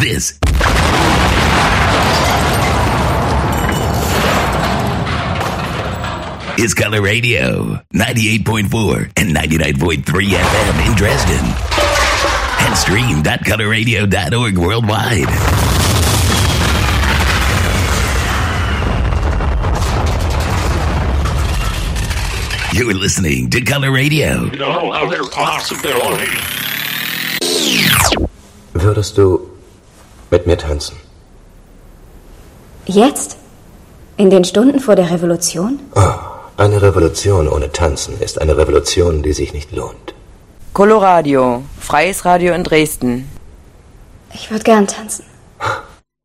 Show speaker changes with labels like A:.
A: This is Color Radio, 98.4 and 99.3 FM in Dresden. And stream.colorradio.org worldwide. You're listening to Color Radio.
B: You know how there's possibility.
C: Würdest du mit mir tanzen?
D: Jetzt? In den Stunden vor der Revolution?
C: Oh, eine Revolution ohne Tanzen ist eine Revolution, die sich nicht lohnt.
E: Coloradio, freies Radio in Dresden.
D: Ich würde gern tanzen.